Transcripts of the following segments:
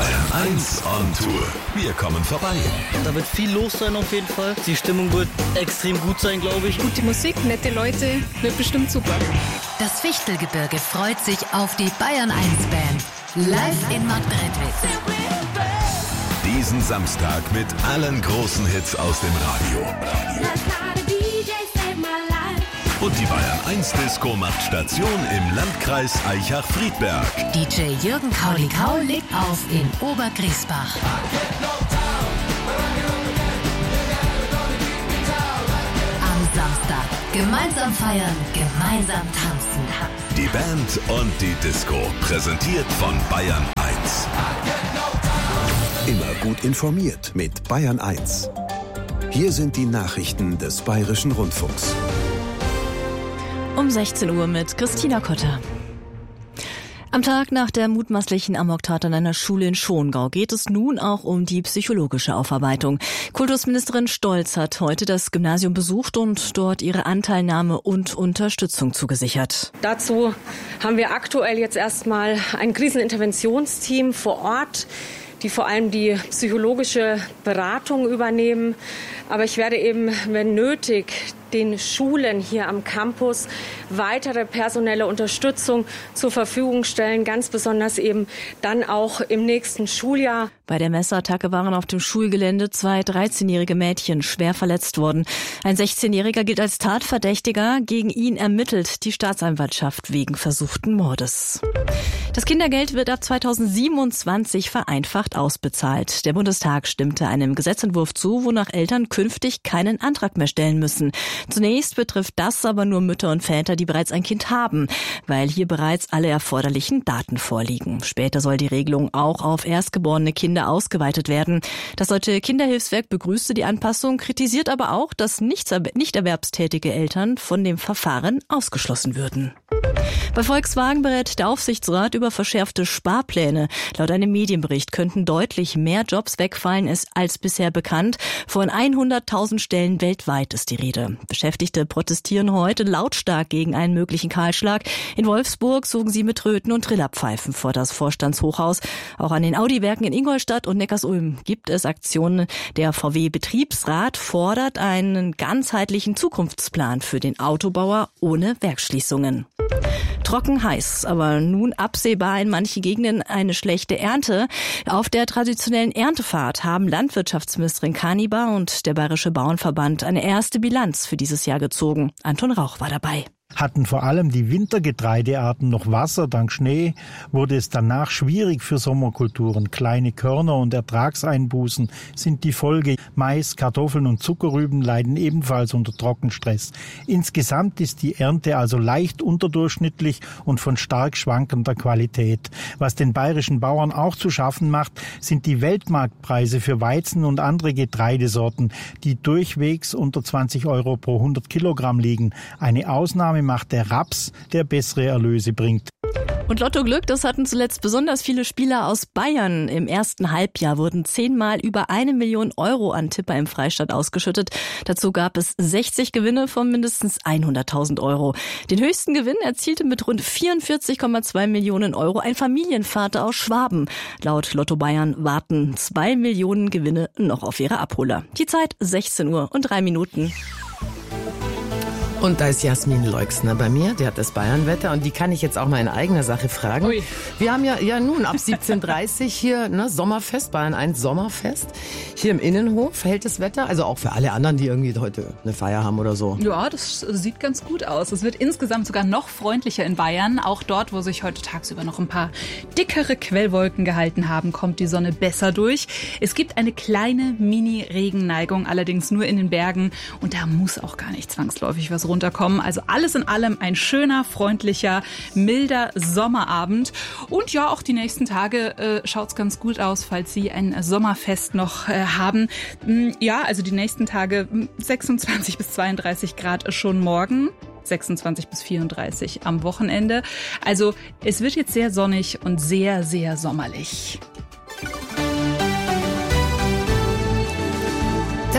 Bayern 1 on Tour. Wir kommen vorbei. Da wird viel los sein auf jeden Fall. Die Stimmung wird extrem gut sein, glaube ich. Gute Musik, nette Leute, wird bestimmt super. Das Fichtelgebirge freut sich auf die Bayern 1 Band. Live in Marktredwitz. Diesen Samstag mit allen großen Hits aus dem Radio. Und die Bayern 1 Disco macht Station im Landkreis Aichach-Friedberg. DJ Jürgen Kaulikau legt auf in Obergriesbach. Am Samstag gemeinsam feiern, gemeinsam tanzen. Die Band und die Disco, präsentiert von Bayern 1. Immer gut informiert mit Bayern 1. Hier sind die Nachrichten des Bayerischen Rundfunks. Um 16 Uhr mit Christina Kotter. Am Tag nach der mutmaßlichen Amoktat an einer Schule in Schongau geht es nun auch um die psychologische Aufarbeitung. Kultusministerin Stolz hat heute das Gymnasium besucht und dort ihre Anteilnahme und Unterstützung zugesichert. Dazu haben wir aktuell jetzt erstmal ein Kriseninterventionsteam vor Ort, die vor allem die psychologische Beratung übernehmen. Aber ich werde eben, wenn nötig, den Schulen hier am Campus weitere personelle Unterstützung zur Verfügung stellen, ganz besonders eben dann auch im nächsten Schuljahr. Bei der Messerattacke waren auf dem Schulgelände 2 13-jährige Mädchen schwer verletzt worden. Ein 16-Jähriger gilt als Tatverdächtiger. Gegen ihn ermittelt die Staatsanwaltschaft wegen versuchten Mordes. Das Kindergeld wird ab 2027 vereinfacht ausbezahlt. Der Bundestag stimmte einem Gesetzentwurf zu, wonach Eltern künftig keinen Antrag mehr stellen müssen. Zunächst betrifft das aber nur Mütter und Väter, die bereits ein Kind haben, weil hier bereits alle erforderlichen Daten vorliegen. Später soll die Regelung auch auf erstgeborene Kinder ausgeweitet werden. Das Deutsche Kinderhilfswerk begrüßte die Anpassung, kritisiert aber auch, dass nicht erwerbstätige Eltern von dem Verfahren ausgeschlossen würden. Bei Volkswagen berät der Aufsichtsrat über verschärfte Sparpläne. Laut einem Medienbericht könnten deutlich mehr Jobs wegfallen als bisher bekannt. Von 100.000 Stellen weltweit ist die Rede. Beschäftigte protestieren heute lautstark gegen einen möglichen Kahlschlag. In Wolfsburg zogen sie mit Tröten und Trillerpfeifen vor das Vorstandshochhaus. Auch an den Audi-Werken in Ingolstadt und Neckarsulm gibt es Aktionen. Der VW-Betriebsrat fordert einen ganzheitlichen Zukunftsplan für den Autobauer ohne Werksschließungen. Trocken heiß, aber nun absehbar in manchen Gegenden eine schlechte Ernte. Auf der traditionellen Erntefahrt haben Landwirtschaftsministerin Kanibar und der Bayerische Bauernverband eine erste Bilanz für dieses Jahr gezogen. Anton Rauch war dabei. Hatten vor allem die Wintergetreidearten noch Wasser dank Schnee, wurde es danach schwierig für Sommerkulturen. Kleine Körner und Ertragseinbußen sind die Folge. Mais, Kartoffeln und Zuckerrüben leiden ebenfalls unter Trockenstress. Insgesamt ist die Ernte also leicht unterdurchschnittlich und von stark schwankender Qualität. Was den bayerischen Bauern auch zu schaffen macht, sind die Weltmarktpreise für Weizen und andere Getreidesorten, die durchwegs unter 20 € pro 100 Kilogramm liegen. Eine Ausnahme macht der Raps, der bessere Erlöse bringt. Und Lotto Glück, das hatten zuletzt besonders viele Spieler aus Bayern. Im ersten Halbjahr wurden 10-mal über 1 Million € an Tipper im Freistaat ausgeschüttet. Dazu gab es 60 Gewinne von mindestens 100.000 €. Den höchsten Gewinn erzielte mit rund 44,2 Millionen € ein Familienvater aus Schwaben. Laut Lotto Bayern warten 2 Millionen Gewinne noch auf ihre Abholer. Die Zeit 16:03. Und da ist Jasmin Leixner bei mir, die hat das Bayernwetter und die kann ich jetzt auch mal in eigener Sache fragen. Ui. Wir haben ja nun ab 17:30 hier Sommerfest, Bayern 1 Sommerfest. Hier im Innenhof hält das Wetter, also auch für alle anderen, die irgendwie heute eine Feier haben oder so. Ja, das sieht ganz gut aus. Es wird insgesamt sogar noch freundlicher in Bayern. Auch dort, wo sich heute tagsüber noch ein paar dickere Quellwolken gehalten haben, kommt die Sonne besser durch. Es gibt eine kleine Mini-Regenneigung, allerdings nur in den Bergen und da muss auch gar nicht zwangsläufig was runterkommen. Also alles in allem ein schöner, freundlicher, milder Sommerabend. Und ja, auch die nächsten Tage schaut's ganz gut aus, falls Sie ein Sommerfest noch haben. Ja, also die nächsten Tage 26 bis 32 Grad schon morgen. 26 bis 34 am Wochenende. Also es wird jetzt sehr sonnig und sehr, sehr sommerlich. Der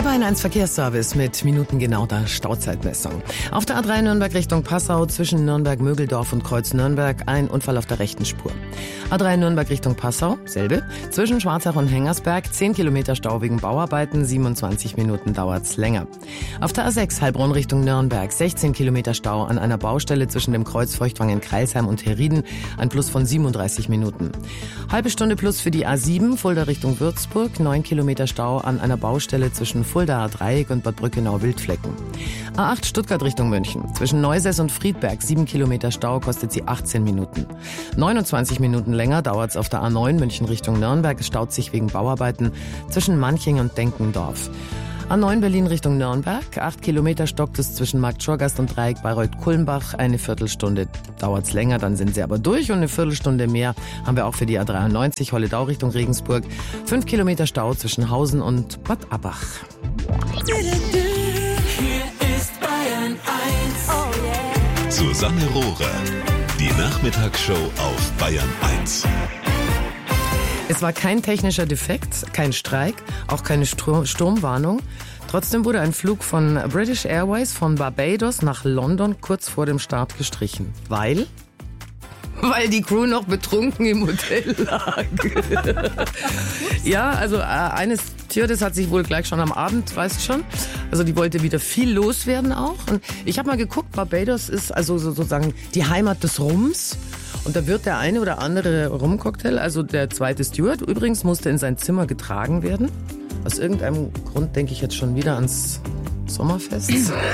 Bayern 1 Verkehrsservice mit minutengenau der Stauzeitmessung. Auf der A3 Nürnberg Richtung Passau zwischen Nürnberg-Mögeldorf und Kreuz Nürnberg ein Unfall auf der rechten Spur. A3 Nürnberg Richtung Passau, selbe. Zwischen Schwarzach und Hengersberg 10 Kilometer Stau wegen Bauarbeiten, 27 Minuten dauert's länger. Auf der A6 Heilbronn Richtung Nürnberg 16 Kilometer Stau an einer Baustelle zwischen dem Kreuz Feuchtwangen-Kreilsheim und Herrieden, ein Plus von 37 Minuten. Halbe Stunde plus für die A7 Fulda Richtung Würzburg, 9 Kilometer Stau an einer Baustelle zwischen Fuldaer Dreieck und Bad Brückenau-Wildflecken. A8 Stuttgart Richtung München. Zwischen Neusäß und Friedberg 7 Kilometer Stau, kostet sie 18 Minuten. 29 Minuten länger dauert's auf der A9 München Richtung Nürnberg. Es staut sich wegen Bauarbeiten zwischen Manching und Denkendorf. A9 Berlin Richtung Nürnberg. 8 Kilometer stockt es zwischen Markt Schorgast und Dreieck Bayreuth-Kulmbach. Eine Viertelstunde dauert's länger, dann sind sie aber durch. Und eine Viertelstunde mehr haben wir auch für die A93 Holledau Richtung Regensburg. 5 Kilometer Stau zwischen Hausen und Bad Abbach. Hier ist Bayern 1. Susanne Rohrer. Die Nachmittagsshow auf Bayern 1. Es war kein technischer Defekt, kein Streik, auch keine Sturmwarnung. Trotzdem wurde ein Flug von British Airways von Barbados nach London kurz vor dem Start gestrichen. Weil die Crew noch betrunken im Hotel lag. Ja, also eines Stewardess hat sich wohl gleich schon am Abend, weißt du schon, also die wollte wieder viel loswerden auch. Und ich habe mal geguckt, Barbados ist also sozusagen die Heimat des Rums. Und da wird der eine oder andere Rumcocktail, also der zweite Steward übrigens, musste in sein Zimmer getragen werden. Aus irgendeinem Grund denke ich jetzt schon wieder ans Sommerfest.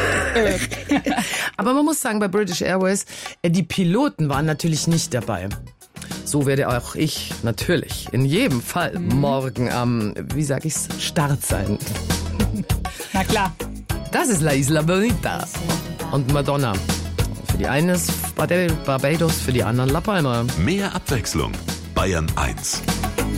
Aber man muss sagen, bei British Airways, die Piloten waren natürlich nicht dabei. So werde auch ich natürlich in jedem Fall morgen am, Start sein. Na klar. Das ist La Isla Bonita und Madonna. Für die einen ist Barbados, für die anderen La Palma. Mehr Abwechslung. Bayern 1.